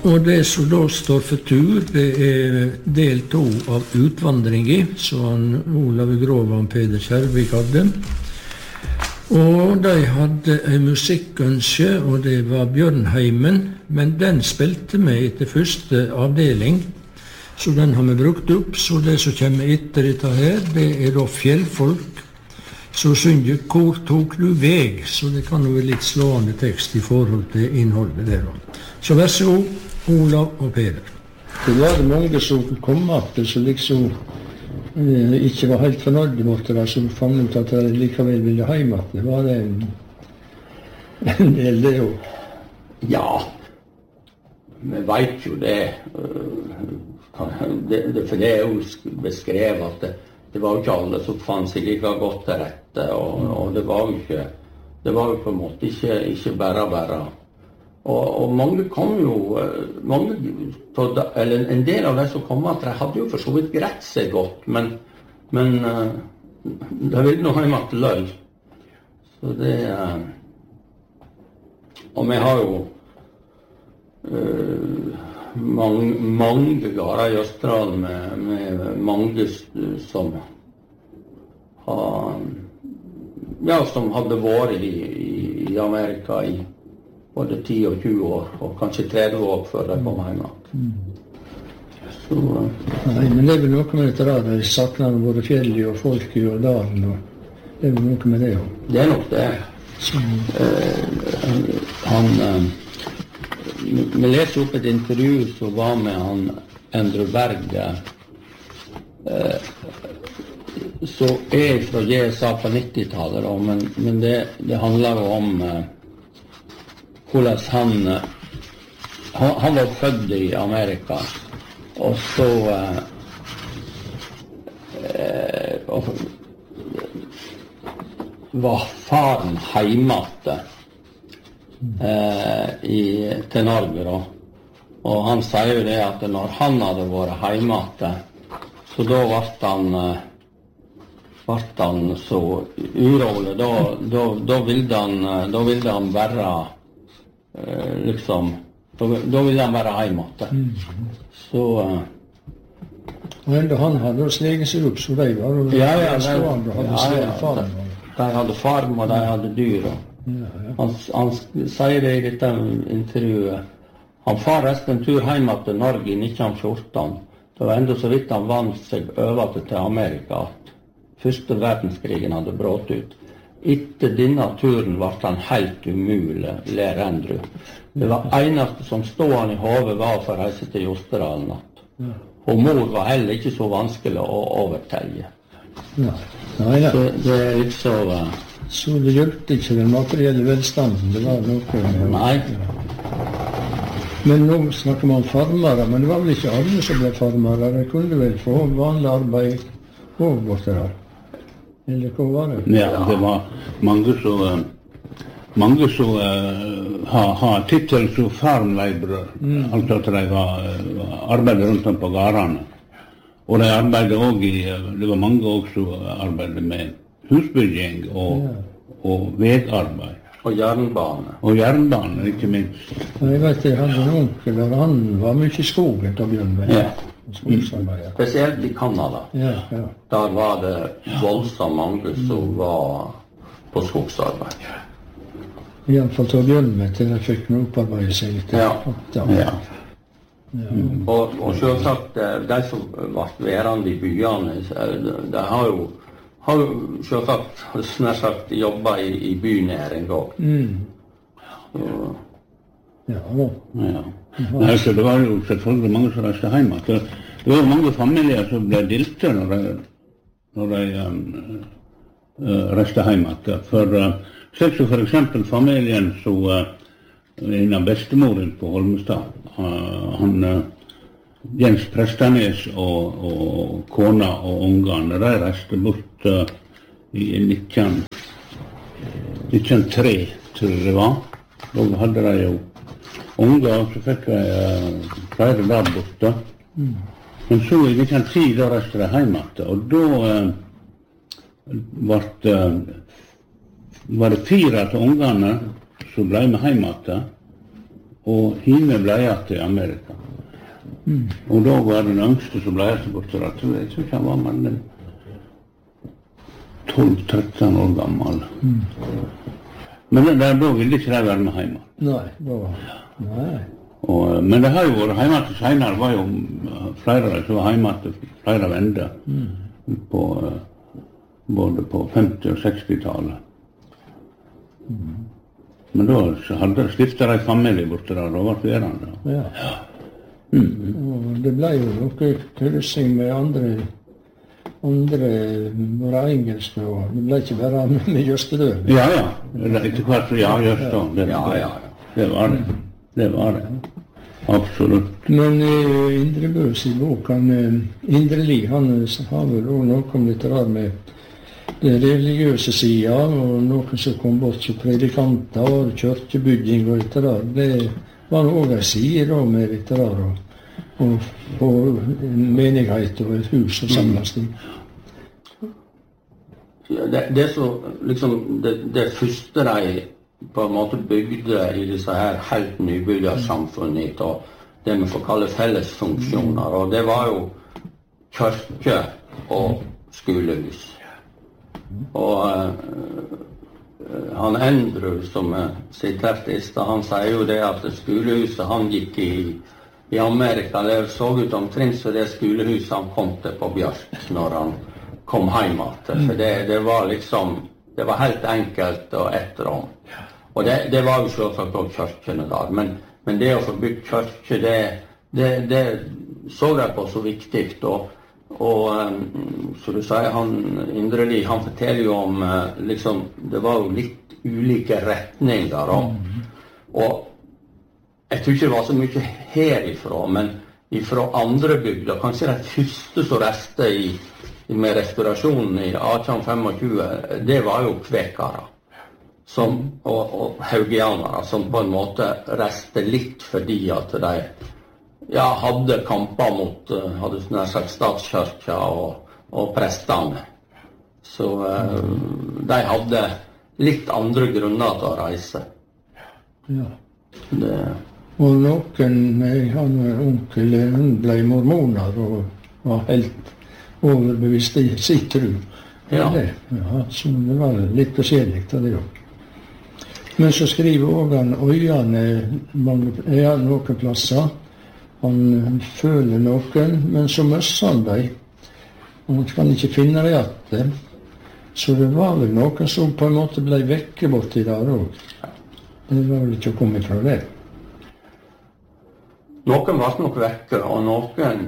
Og det som da står for tur, det del 2 av utvandringen, som Olav Grov og Peder Kjærvik hadde. Og de hadde en musikkønske, og det var Bjørnheimen, men den spilte vi etter første avdeling, så den har vi brukt opp. Så det som kommer etter dette her, det da fjellfolk, så synger «Hvor tok du veg?» Så det kan jo være litt slående tekst i forhold til innholdet der. Så vær så god, Olav og Peder. Det var mange som kom opp, som liksom ikke var helt fornøyde mot det, som fant ut at de likevel ville hjem. Det var det en del det jo. Ja, vi vet jo det. For det er jo beskrevet at det var jo ikke alle som fant seg like godt til rette, og det var jo på en måte ikke bare. Og mange kom jo, eller en del av de som kom at de hadde jo for så vidt greit seg godt, men de ville nå ha en matt løy. Så det, og vi har jo mange gårder i Østerdalen med mange som som hadde vært i Amerika i både 10 og 20 år, og kanskje 30 år før de kom hjem. Så, nei, men det er vel noe med dette der, de sakner både fjellet og folket og dalen, og det er vel noe med det også. Det er nok det. Vi leser opp et intervju som var med han Endre Berg, så fra GSA på 90-tallet, men det handler jo om hvordan han var født i Amerika, og så var faren hjemme til Norge da. Og han sier jo det at når han hadde vært hjemme, så da ble han så urolig, da ville han være liksom, da ville han være hjemme. Så og enda han hadde jo sleget seg opp, så de var jo stående og hadde sleget farm. De hadde farm, og de hadde dyr. Han sier det i dette intervjuet. Han far resten en tur hjemme til Norge i 1914. Det var enda så vidt han vant seg over til Amerika at første verdenskrigen hadde brått ut. Etter denne turen var han helt umulig, ler Andrew. Det var eneste som stod han i hodet var for å reise til Jostedalen. Og mor var heller ikke så vanskelig å overtelle. Nei. Så det er ikke så... Så det hjelpte ikke den materielle velstanden, det var noe... Nei. Men nå snakker man om farmere, men det var vel ikke alle som ble farmere. De kunne vel få vanlig arbeid og borte der. Eller hva var det? Ja, det var mange som har tittel som farmleibrere, altså at de arbeidet rundt om på gårdene. Og de arbeidet også det var mange også som arbeidet med husbygging og vegarbeid. Og jernbane. Og jernbane, ikke minst. Jeg vet, jeg hadde en onkel der, han var mye i skogen til Bjørnberg. Ja. Spesielt i Kanada. Der var det voldsomt mange som var på skogsarbeid. I hvert fall til Bjørnberg til jeg fikk noe opparbeide seg litt. Ja. Og selvsagt, de som var værende i byene, de har jo selvsagt nær sagt jobbet i bynæring også. Nei, så det var jo selvfølgelig mange som reiste hjemme. Det var mange familier som ble dilte når de reiste hjemme. For eksempel familien som en av bestemoren på Holmestad, Jens Prestanes og kona og ungene, de reiste bort i 1903, tror jeg det var. Da hadde de jo unger, så fikk de flere der borte. Men så i 1910, da reiste de hjemme, og da var det 4 av ungene som ble med hjemme, og hine ble igjen til Amerika. Og da var den yngste som ble igjen borte, jeg tror ikke han var med 12-13 år gammel. Men da ville ikke de være med hjemme. Nei. Men det har jo vært hjemme til senere, var jo flere som var hjemme til flere vender, både på 50- og 60-tallet. Men da hadde stiftet de familie borte der, og vært verande. Ja. Og det ble jo noe kryssing med andre våre engelske, og det ble ikke bare med Jøstedøl. Ja. Etter hvert, Jøstedøl. Det var det. Absolutt. Men Indre Bøs I bok, Indre Li, han har vel også noe om litt rar med det religiøse sida, og noen som kom bort som predikanter, og kjørkebygging og litt rar. Det var også en side da med litt rar, og en menighet og et hus og samles ting. Det så, liksom, det første de på en måte bygde I disse her helt nybyggersamfunnet, og det vi får kalle fellesfunksjoner, og det var jo kirke og skolehus. Og han Andrew, som siterte I sted, han sier jo det at skolehuset han gikk I Amerika, det så ut omtrent så det skolehuset han kom til på Bjørk når han kom hjem til. For det var liksom, det var helt enkelt og etterom. Og det var jo selvsagt også kirkene der, men det å få bygd kirke, det så jeg på så viktig, og så du sier, Indre Li, han forteller jo om, liksom, det var jo litt ulike retninger, og jeg tror ikke det var så mye herifra, men ifra andre bygder, kanskje det første som reste med restaurasjonen I 1825, det var jo kvekere, og haugianere, som på en måte reste litt fordi at de hadde kamper mot, hadde nær sagt statskirka og prestene. Så de hadde litt andre grunner til å reise. Ja. Og noen, han onkel, hun ble mormoner og var helt overbevist I sitt tro. Ja, så det var litt forskjellig av det også. Men så skriver også han øyene noen plasser. Han føler noen, men så møsser han dem. Og han kan ikke finne det igjen. Så det var vel noen som på en måte ble vekke borti der også. Det var vel ikke å komme fra det. Noen var nok vekke, og noen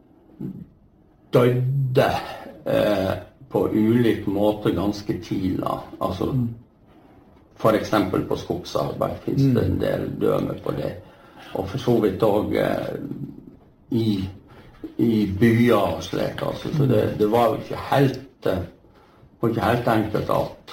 døde på ulik måte ganske tidlig. Altså, for eksempel på skogsarbeid finnes det en del dømer på det. Og for så vidt også I byer og slik, altså. Så det var jo ikke helt enkelt alt.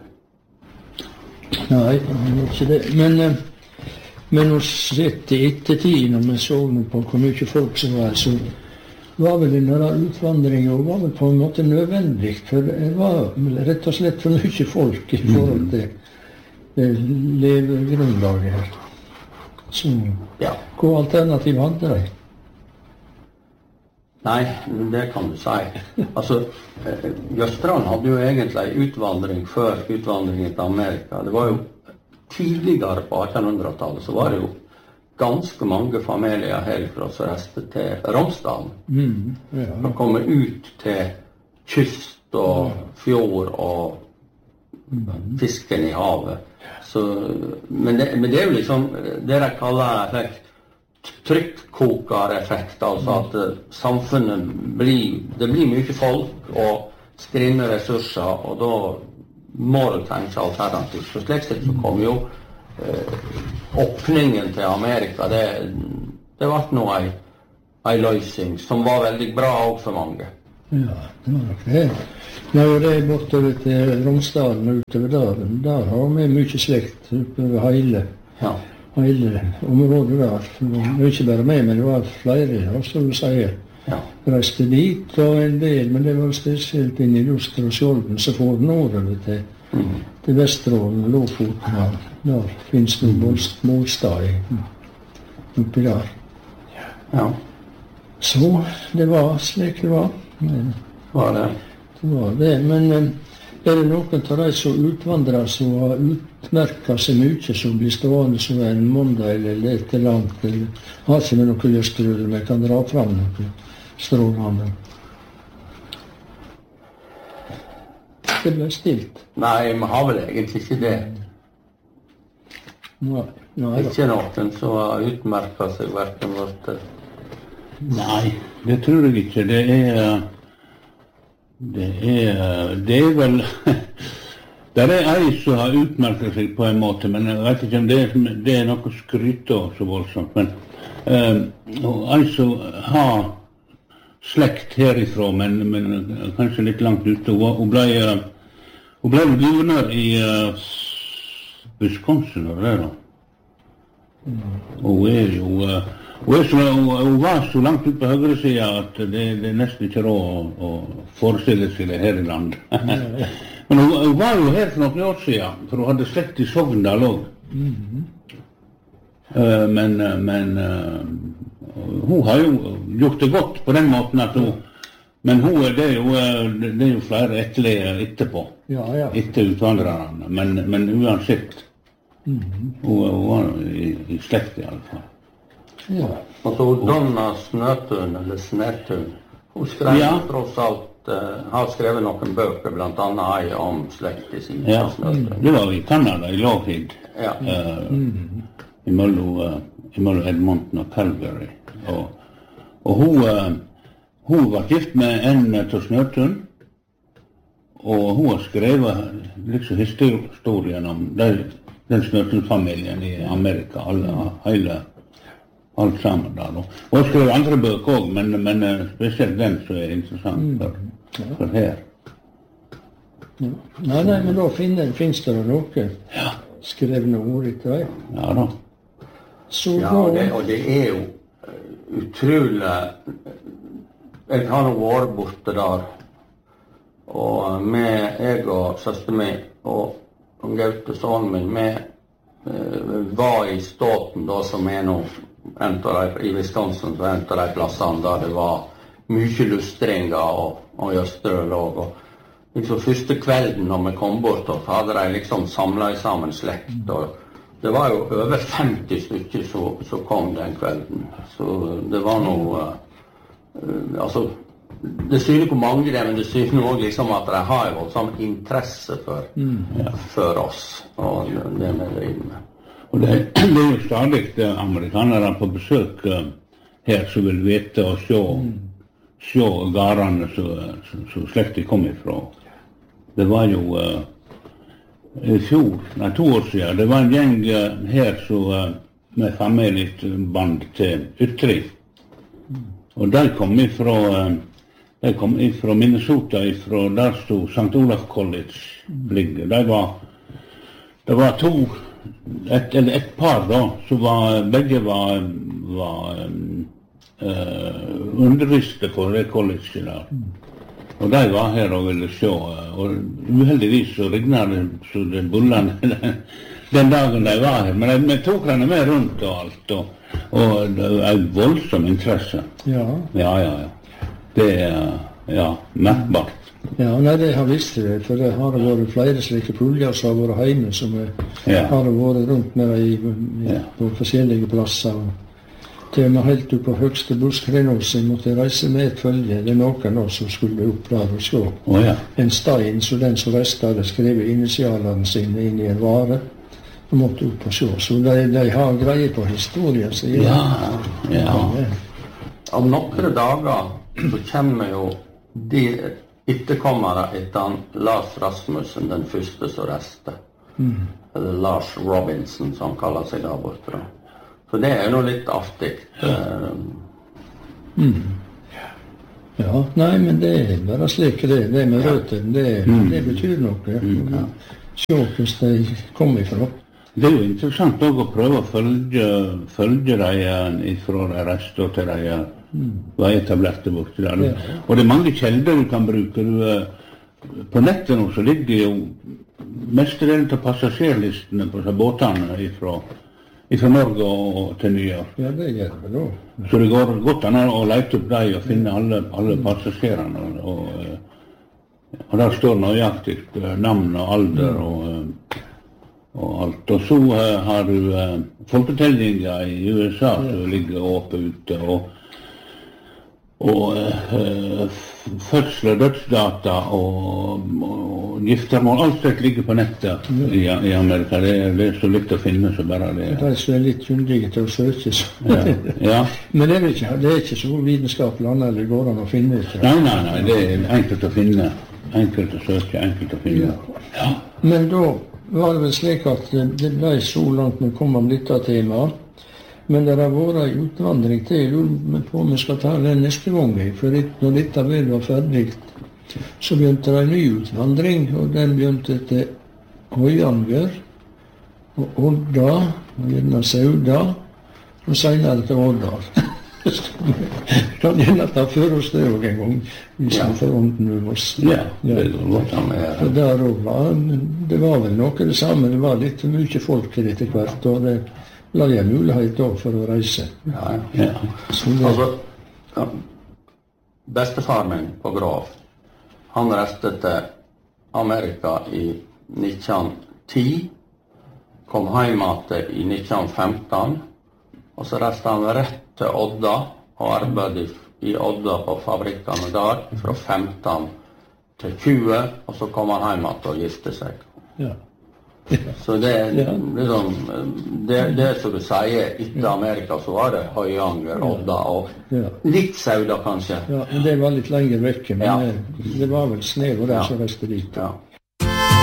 Nei, det var ikke det. Men å sette I ettertid, når vi så på hvor mye folk som var, så var vel denne utvandringen og var vel på en måte nødvendig, for det var rett og slett for mye folk I forhold til levegrunnlaget her. Så hva alternativ hadde de? Nei, det kan du si. Altså, Jøstran hadde jo egentlig utvandring før utvandringen til Amerika. Det var jo tidligere på 1800-tallet, så var det jo ganske mange familier herfra som reiste til Romsdalen. De kommer ut til kyst og fjord og fisken I havet. Så, men det jo liksom det de kaller trykkkokereffekt, altså at samfunnet det blir mye folk og skrinne ressurser, og da må du tenke alternativt. Så slik sett så kom jo åpningen til Amerika, det var nå en løsning som var veldig bra også for mange. Ja, det var nok det. Når det bortover til Romsdalen og utover der har vi mye slekt utover hele området der. Det var ikke bare meg, men det var flere, som du sier. Reiste dit og en del, men det var spesielt inn I Luster og Skjolden, så får den nordover til Vesterålen og Lofoten. Der finnes det målstad oppi der. Ja, Så det var slik det var. var det. Det var det, men er det noen av de som utvandrer som har utmerket seg mye, som blir stående som en måndag eller litt langt, eller har ikke med noe lystrød, men kan dra fram noe strålende? Det ble stilt. Nei, vi har vel egentlig ikke det. Nei da. Ikke noen som har utmerket seg hverken vårt. Nei, det tror jeg ikke. Det er vel det er ei som har utmerket seg på en måte, men jeg vet ikke om det er noe skryt av så voldsomt. Men ei som har slekt herifra, men kanskje litt langt ute. Hun ble guvernør i Wisconsin, var det da? Og hun var så langt ut på høyre siden at det er nesten ikke råd å forestille seg det her i landet. Men hun var jo her for noen år siden, for hun hadde slekt i Sogndal også. Men hun har jo gjort det godt på den måten at hun, men det er jo flere etterpå, etter utvandrerne, men uansett, hun var i slekt i alle fall. Ja. Og så Donna Snøtun, eller Snetun, hun skrev tross alt, har skrevet noen bøker, blant annet om slekt i sin Snøtun. Det var i Canada, i Lougheed, imellom Edmonton og Calgary. Og hun var gift med en til Snøtun, og hun har skrevet liksom historien om den Snøtun-familien i Amerika, alt sammen der. Og hun skrev andre bøker også, men spesielt den som er interessant for her. Ja. Nei, men da finnes det noe skrevne ord etter deg. Ja da. Og det er jo utrolig. Jeg har nå vært borte der, og jeg og søster min og Gaute sønnen min, vi var i Stoughton da, som er nå i Wisconsin, så en av de plassene der det var mye lustringer og jøstrølog. Og liksom første kvelden når vi kom bort, så hadde de liksom samlet sammen slekt. Og det var jo over 50 stykker som kom den kvelden. Så det var noe, altså, det syner hvor mange det er, men det syner også liksom at de har jo sånn interesse for oss, og det vi driver med. Og det er jo stadig amerikanere på besøk her som vil vite og se garene som slektet kom ifra. Det var jo i fjor, 2 år siden, det var en gjeng her med familieband til Ytri. Og de kom ifra Minnesota, der stod St. Olaf College ligger. Det var et par da, som begge var underviste på det colleget der. Og de var her og ville se, og uheldigvis så regnet det så det bullene den dagen de var her. Men vi tok henne med rundt og alt, og det var en voldsom interesse. Ja. Det er merkbart. Ja, nei, det har visst det, for det har vært flere slike puljer som har vært hjemme, som har vært rundt med på forskjellige plasser. Til og med helt opp på høgste buskrenåse måtte reise med et følge. Det er noen også som skulle opp der og se. En stein, så den som reiste hadde skrevet initialene sine inn i en vare, og måtte opp og se. Så de har greie på historien. Så Om noen dager så kommer jo de etterkommere etter Lars Rasmussen, den første som reiste. Eller Lars Robinson, som han kaller seg der borte. Så det er jo litt artig. Ja, nei, men det er bare slik det med røttene, det betyr noe. Se hvordan de kommer ifra. Det er jo interessant også å prøve å følge dem ifra de reiste til de var etablerte borte der. Og det er mange kjelder du kan bruke. På nettet nå så ligger jo mestedelen av passasjerlistene på båtene fra Norge og til New York. Ja, det gjør det da. Så det går godt an å lete opp dem og finne alle passasjerene. Og der står nøyaktig navn og alder og alt. Og så har du folketellinger i USA som ligger oppe ute, og fødsel og dødsdata og giftermål, alt dette ligger på nettet i Amerika. Det er så litt å finne, så bare det. Det er så litt kyndige til å søke. Ja. Men det er ikke så vitenskapelig annet, det går an å finne ut. Nei, det er enkelt å finne. Enkelt å søke, enkelt å finne. Ja. Men da var det vel slik at det ble så langt vi kom om dette temaet. Men det har vært en utvandring til. Jeg lurer på om vi skal ta den neste gang. For når dette vel var ferdig, så begynte det en ny utvandring. Og den begynte til Høyanger og Odda, og gjerne Sauda, og senere til Årdal. Kan gjerne ta for oss det også en gang, hvis vi får ånden med oss. Ja, det går godt an med det. For der også det var vel noe det samme. Det var litt mye folk til etter hvert, og det la jeg mulighet da for å reise. Ja. Det, Altså, bestefar min på Grav, han reiste til Amerika i 1910, kom hjem igjen i 1915, og så reiste han rett til Odda og arbeidet i Odda på fabrikkene der fra 15 til 20, og så kom han hjem igjen og gifte seg. ja. Så det er liksom, det som du sier, etter Amerika så var det Høyanger, Odda og litt Sauda kanskje. Ja, men det var litt lenger vekke, men Ja. det var vel snev og det som reiste dit. Ja.